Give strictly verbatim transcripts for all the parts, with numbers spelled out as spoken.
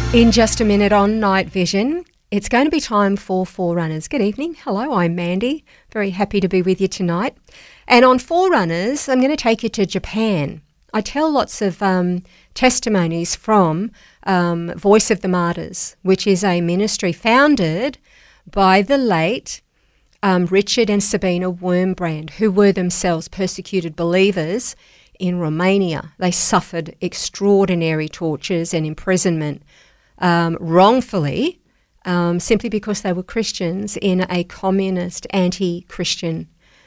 In just a minute on Night Vision, it's going to be time for Forerunners. Good evening. Hello, I'm Mandy. Very happy to be with you tonight. And on Forerunners, I'm going to take you to Japan. I tell lots of um, testimonies from um, Voice of the Martyrs, which is a ministry founded by the late um, Richard and Sabina Wurmbrand, who were themselves persecuted believers in Romania. They suffered extraordinary tortures and imprisonment Um, wrongfully, um, simply because they were Christians in a communist, anti-Christian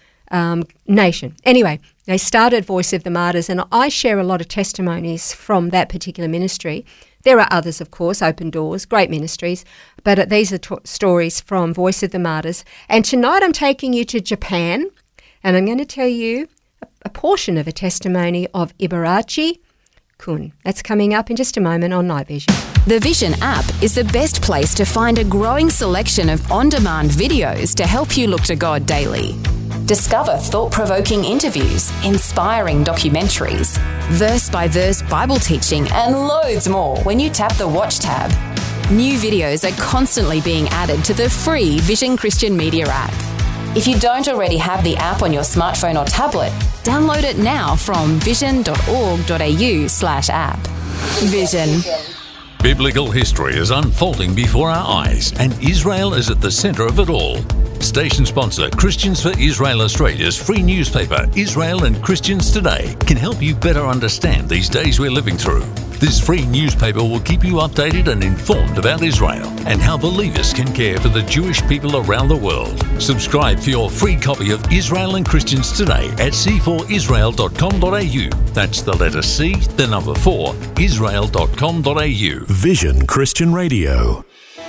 um, nation. Anyway, they started Voice of the Martyrs, and I share a lot of testimonies from that particular ministry. There are others, of course, Open Doors, great ministries, but these are t- stories from Voice of the Martyrs. And tonight I'm taking you to Japan, and I'm going to tell you a, a portion of a testimony of Ibarachi Kun. That's coming up in just a moment on Night Vision. The Vision app is the best place to find a growing selection of on-demand videos to help you look to God daily. Discover thought-provoking interviews, inspiring documentaries, verse-by-verse Bible teaching, and loads more when you tap the Watch tab. New videos are constantly being added to the free Vision Christian Media app. If you don't already have the app on your smartphone or tablet, download it now from vision.org.au slash app. Vision. Biblical history is unfolding before our eyes, and Israel is at the centre of it all. Station sponsor Christians for Israel Australia's free newspaper, Israel and Christians Today, can help you better understand these days we're living through. This free newspaper will keep you updated and informed about Israel and how believers can care for the Jewish people around the world. Subscribe for your free copy of Israel and Christians Today at c four israel dot com dot a u. That's the letter C, the number four, israel dot com dot a u. Vision Christian Radio.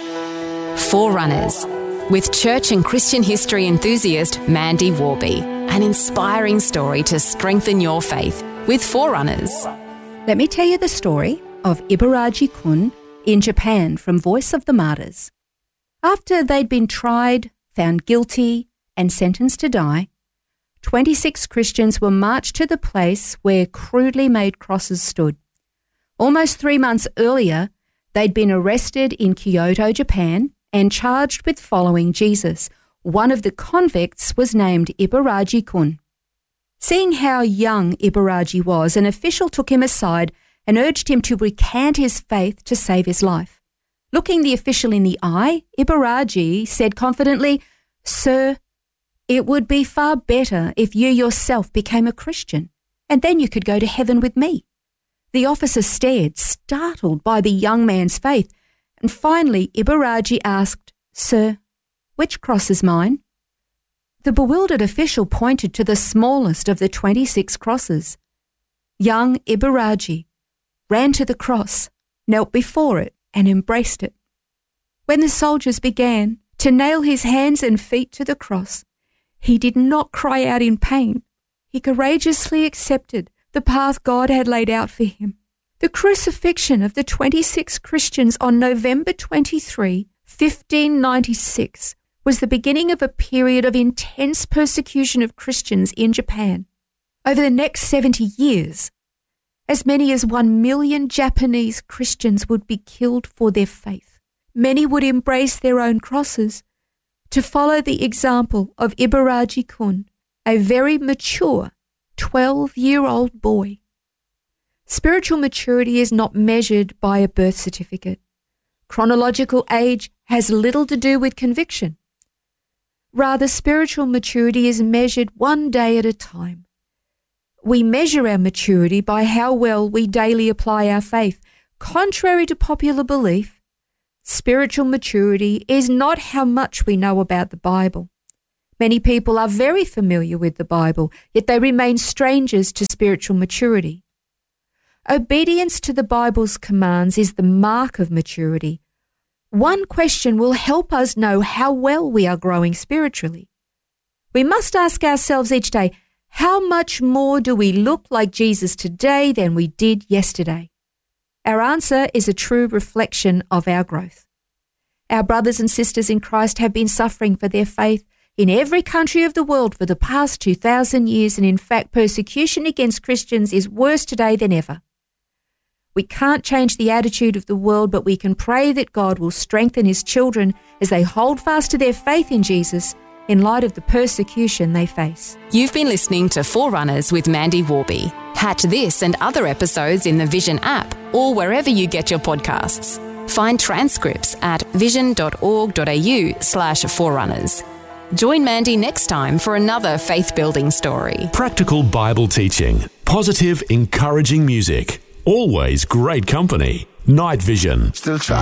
Forerunners, with church and Christian history enthusiast Mandy Warby. An inspiring story to strengthen your faith with Forerunners. Let me tell you the story of Ibarachi Kun in Japan from Voice of the Martyrs. After they'd been tried, found guilty, and sentenced to die, twenty-six Christians were marched to the place where crudely made crosses stood. Almost three months earlier, they'd been arrested in Kyoto, Japan, and charged with following Jesus. One of the convicts was named Ibarachi Kun. Seeing how young Ibarachi was, an official took him aside and urged him to recant his faith to save his life. Looking the official in the eye, Ibarachi said confidently, "Sir, it would be far better if you yourself became a Christian, and then you could go to heaven with me." The officer stared, startled by the young man's faith, and finally Ibarachi asked, "Sir, which cross is mine?" The bewildered official pointed to the smallest of the twenty-six crosses. Young Ibarachi ran to the cross, knelt before it, and embraced it. When the soldiers began to nail his hands and feet to the cross, he did not cry out in pain. He courageously accepted the path God had laid out for him. The crucifixion of the twenty-six Christians on November twenty-third, fifteen ninety-six, was the beginning of a period of intense persecution of Christians in Japan. Over the next seventy years, as many as one million Japanese Christians would be killed for their faith. Many would embrace their own crosses to follow the example of Ibarachi Kun, a very mature twelve-year-old boy. Spiritual maturity is not measured by a birth certificate. Chronological age has little to do with conviction. Rather, spiritual maturity is measured one day at a time. We measure our maturity by how well we daily apply our faith. Contrary to popular belief, spiritual maturity is not how much we know about the Bible. Many people are very familiar with the Bible, yet they remain strangers to spiritual maturity. Obedience to the Bible's commands is the mark of maturity. One question will help us know how well we are growing spiritually. We must ask ourselves each day, how much more do we look like Jesus today than we did yesterday? Our answer is a true reflection of our growth. Our brothers and sisters in Christ have been suffering for their faith in every country of the world for the past two thousand years, and in fact, persecution against Christians is worse today than ever. We can't change the attitude of the world, but we can pray that God will strengthen his children as they hold fast to their faith in Jesus in light of the persecution they face. You've been listening to Forerunners with Mandy Warby. Catch this and other episodes in the Vision app or wherever you get your podcasts. Find transcripts at vision.org.au slash forerunners. Join Mandy next time for another faith-building story. Practical Bible teaching, positive, encouraging music, always great company. Night Vision. Still try.